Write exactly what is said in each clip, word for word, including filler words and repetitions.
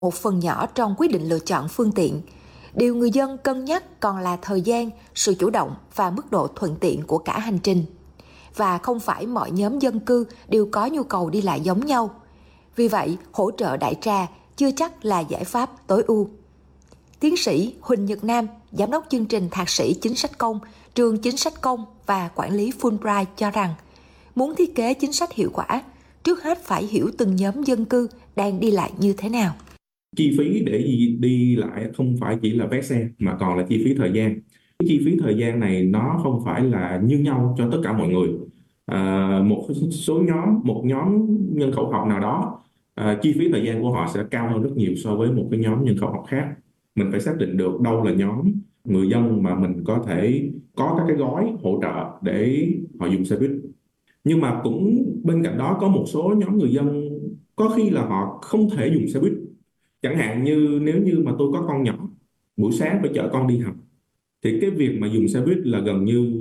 một phần nhỏ trong quyết định lựa chọn phương tiện. Điều người dân cân nhắc còn là thời gian, sự chủ động và mức độ thuận tiện của cả hành trình. Và không phải mọi nhóm dân cư đều có nhu cầu đi lại giống nhau. Vì vậy, hỗ trợ đại trà chưa chắc là giải pháp tối ưu. Tiến sĩ Huỳnh Nhật Nam, Giám đốc chương trình Thạc sĩ Chính sách công, trường Chính sách công và Quản lý Fulbright cho rằng, muốn thiết kế chính sách hiệu quả, trước hết phải hiểu từng nhóm dân cư đang đi lại như thế nào. Chi phí để đi, đi lại không phải chỉ là vé xe mà còn là chi phí thời gian. Cái chi phí thời gian này nó không phải là như nhau cho tất cả mọi người. À, một số nhóm, một nhóm nhân khẩu học nào đó, à, chi phí thời gian của họ sẽ cao hơn rất nhiều so với một cái nhóm nhân khẩu học khác. Mình phải xác định được đâu là nhóm người dân mà mình có thể có các cái gói hỗ trợ để họ dùng xe buýt. Nhưng mà cũng bên cạnh đó có một số nhóm người dân có khi là họ không thể dùng xe buýt. Chẳng hạn như nếu như mà tôi có con nhỏ, buổi sáng phải chở con đi học, thì cái việc mà dùng xe buýt là gần như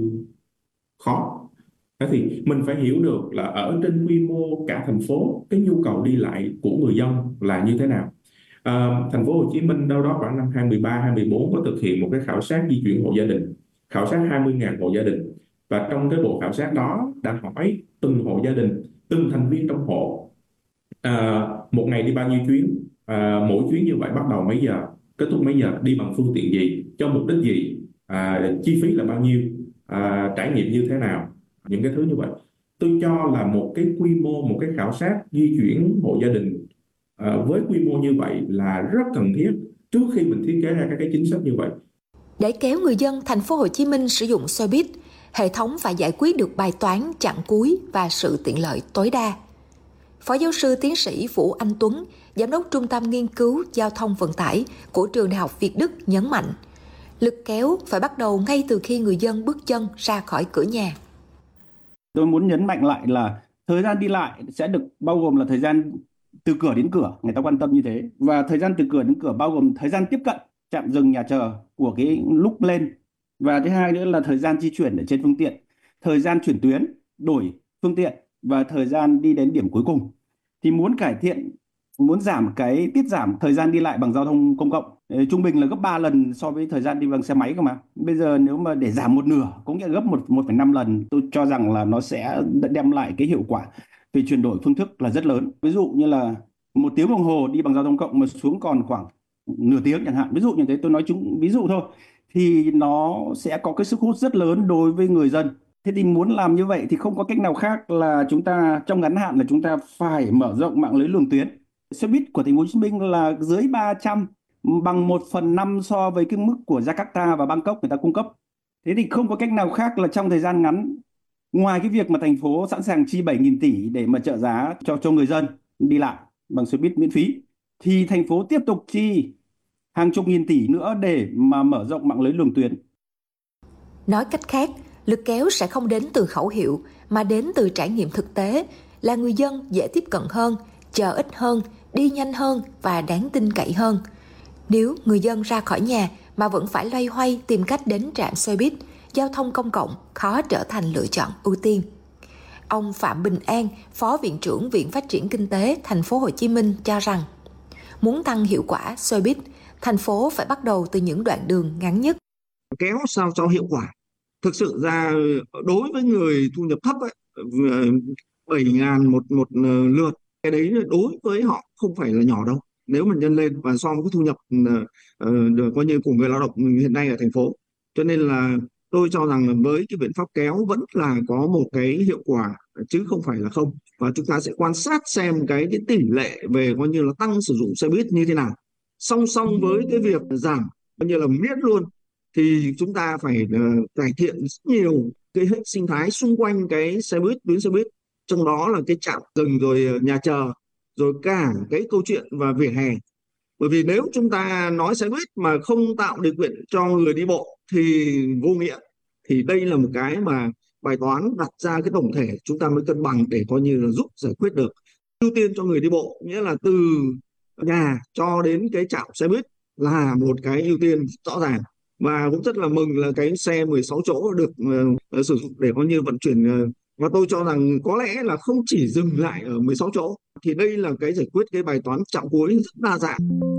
khó. Thế thì mình phải hiểu được là ở trên quy mô cả thành phố, cái nhu cầu đi lại của người dân là như thế nào. À, thành phố Hồ Chí Minh đâu đó khoảng năm hai không một ba hai không một bốn có thực hiện một cái khảo sát di chuyển hộ gia đình, khảo sát hai mươi nghìn hộ gia đình. Và trong cái bộ khảo sát đó đã hỏi từng hộ gia đình, từng thành viên trong hộ, à, một ngày đi bao nhiêu chuyến, à, mỗi chuyến như vậy bắt đầu mấy giờ, kết thúc mấy giờ, đi bằng phương tiện gì, cho mục đích gì, à, chi phí là bao nhiêu, à, trải nghiệm như thế nào, những cái thứ như vậy. Tôi cho là một cái quy mô, một cái khảo sát di chuyển hộ gia đình à, với quy mô như vậy là rất cần thiết trước khi mình thiết kế ra các cái chính sách như vậy. Để kéo người dân thành phố Hồ Chí Minh sử dụng xe buýt, hệ thống phải giải quyết được bài toán chặn cúi và sự tiện lợi tối đa. Phó giáo sư tiến sĩ Vũ Anh Tuấn, Giám đốc Trung tâm Nghiên cứu Giao thông Vận tải của Trường Đại học Việt Đức nhấn mạnh, lực kéo phải bắt đầu ngay từ khi người dân bước chân ra khỏi cửa nhà. Tôi muốn nhấn mạnh lại là thời gian đi lại sẽ được bao gồm là thời gian từ cửa đến cửa, người ta quan tâm như thế. Và thời gian từ cửa đến cửa bao gồm thời gian tiếp cận trạm dừng nhà chờ của cái lúc lên. Và thứ hai nữa là thời gian di chuyển ở trên phương tiện, thời gian chuyển tuyến, đổi phương tiện và thời gian đi đến điểm cuối cùng. Thì muốn cải thiện, muốn giảm cái tiết giảm thời gian đi lại bằng giao thông công cộng, trung bình là gấp ba lần so với thời gian đi bằng xe máy cơ mà. Bây giờ nếu mà để giảm một nửa, cũng nghĩa gấp một một phẩy năm lần, tôi cho rằng là nó sẽ đem lại cái hiệu quả về chuyển đổi phương thức là rất lớn. Ví dụ như là một tiếng đồng hồ đi bằng giao thông cộng mà xuống còn khoảng nửa tiếng chẳng hạn, ví dụ như thế, tôi nói chúng ví dụ thôi, thì nó sẽ có cái sức hút rất lớn đối với người dân. Thế thì muốn làm như vậy thì không có cách nào khác là chúng ta trong ngắn hạn là chúng ta phải mở rộng mạng lưới luồng tuyến. Xe buýt của thành phố Hồ Chí Minh là dưới ba trăm, bằng một phần năm so với cái mức của Jakarta và Bangkok người ta cung cấp. Thế thì không có cách nào khác là trong thời gian ngắn, ngoài cái việc mà thành phố sẵn sàng chi bảy nghìn tỷ để mà trợ giá cho cho người dân đi lại bằng xe buýt miễn phí, thì thành phố tiếp tục chi hàng chục nghìn tỷ nữa để mà mở rộng mạng lưới luồng tuyến. Nói cách khác, lực kéo sẽ không đến từ khẩu hiệu mà đến từ trải nghiệm thực tế, là người dân dễ tiếp cận hơn, chờ ít hơn, đi nhanh hơn và đáng tin cậy hơn. Nếu người dân ra khỏi nhà mà vẫn phải loay hoay tìm cách đến trạm xe buýt, giao thông công cộng khó trở thành lựa chọn ưu tiên. Ông Phạm Bình An, Phó Viện trưởng Viện Phát triển Kinh tế Thành phố Hồ Chí Minh cho rằng, muốn tăng hiệu quả xe buýt, thành phố phải bắt đầu từ những đoạn đường ngắn nhất. Kéo sao cho hiệu quả. Thực sự ra đối với người thu nhập thấp ấy, bảy nghìn một một lượt, cái đấy đối với họ không phải là nhỏ đâu. Nếu mà nhân lên và so với cái thu nhập uh, coi như của người lao động hiện nay ở thành phố, cho nên là tôi cho rằng với cái biện pháp kéo vẫn là có một cái hiệu quả chứ không phải là không. Và chúng ta sẽ quan sát xem cái, cái tỷ lệ về coi như là tăng sử dụng xe buýt như thế nào. Song song với cái việc giảm coi như là miễn luôn, thì chúng ta phải uh, cải thiện rất nhiều cái hệ sinh thái xung quanh cái xe buýt, tuyến xe buýt, trong đó là cái trạm dừng rồi nhà chờ, rồi cả cái câu chuyện và vỉa hè. Bởi vì nếu chúng ta nói xe buýt mà không tạo điều kiện cho người đi bộ thì vô nghĩa. Thì đây là một cái mà bài toán đặt ra cái tổng thể chúng ta mới cân bằng để coi như là giúp giải quyết được. Ưu tiên cho người đi bộ, nghĩa là từ nhà cho đến cái trạm xe buýt là một cái ưu tiên rõ ràng. Và cũng rất là mừng là cái xe mười sáu chỗ được uh, sử dụng để coi như vận chuyển uh, Và tôi cho rằng có lẽ là không chỉ dừng lại ở mười sáu chỗ, thì đây là cái giải quyết cái bài toán chặng cuối rất đa dạng.